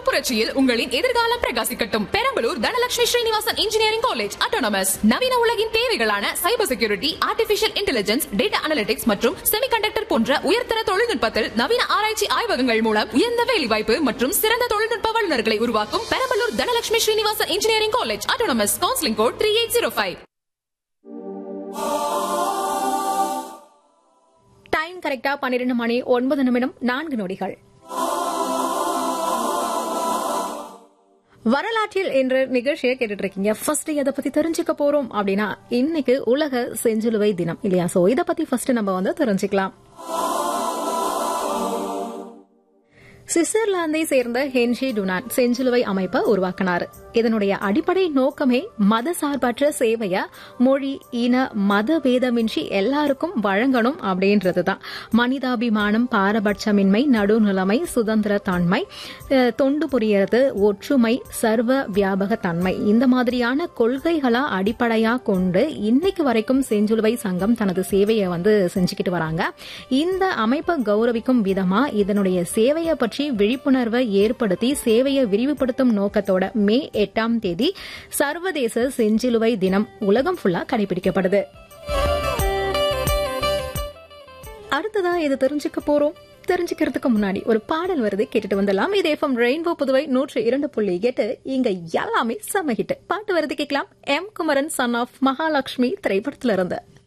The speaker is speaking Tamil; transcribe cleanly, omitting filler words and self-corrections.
புரட்சியில் உங்களின் எதிர்காலம் பிரகாசிக்கட்டும். Perambalur Dhanalakshmi Srinivasan engineering college autonomous. நவீன உலகின் தேவைகளான cyber security, artificial intelligence, data analytics மற்றும் செமிகண்டக்டர் போன்ற உயர்தர தொழில்நுட்பத்தில் நவீன ஆராய்ச்சி ஆய்வகங்கள் மூலம் உயர்ந்த வேலைவாய்ப்பு மற்றும் சிறந்த தொழில்நுட்ப வல்லுநர்களை உருவாக்கும் Perambalur Dhanalakshmi Srinivasan engineering college autonomous. Counselling code 3805. Time கரெக்டா 12 மணி 9 நிமிடம் 4 நொடிகள். வரலாற்றில் என்ற நிகழ்ச்சியை கேட்டுட்டு இருக்கீங்க. ஃபர்ஸ்ட் எதை பத்தி தெரிஞ்சுக்க போறோம் அப்படின்னா, இன்னைக்கு உலக செஞ்சிலுவை தினம் இல்லையா? சோ இதை பத்தி ஃபர்ஸ்ட் நம்ம தெரிஞ்சுக்கலாம். சுவிட்சர்லாந்தை சேர்ந்த ஹென்றி டுனான் செஞ்சிலுவை அமைப்பை உருவாக்கினார். இதனுடைய அடிப்படை நோக்கமே மத சார்பற்ற சேவைய மொழி, இன, மத பேதமின்றி எல்லாருக்கும் வழங்கணும் அப்படின்றதுதான். மனிதாபிமானம், பாரபட்சமின்மை, நடுநிலைமை, சுதந்திர தன்மை, தொண்டு புரியறது, ஒற்றுமை, சர்வ வியாபக தன்மை, இந்த மாதிரியான கொள்கைகளா அடிப்படையா கொண்டு இன்னைக்கு வரைக்கும் செஞ்சிலுவை சங்கம் தனது சேவையை செஞ்சுக்கிட்டு வராங்க. இந்த அமைப்பை கௌரவிக்கும் விதமா இதனுடைய சேவையை பற்றி விழிப்புணர்வை ஏற்படுத்தி சேவையை விரிவுபடுத்தும் நோக்கத்தோட மே 8ஆம் தேதி சர்வதேச செஞ்சிலுவை தினம் உலகம் ஃபுல்லா கடைபிடிக்கப்படுது. அடுத்ததா இது தெரிஞ்சுக்க போறோம். தெரிஞ்சுக்கிறதுக்கு முன்னாடி ஒரு பாடல் வருது, கேட்டுட்டு வந்துடலாம். இது FM ரெயின்போ புதுவை 102.8. இங்க எல்லாமே செம ஹிட். பாட்டு வருது, கேட்கலாம். M Kumaran son of Mahalakshmi திரைப்படத்துல இருந்து.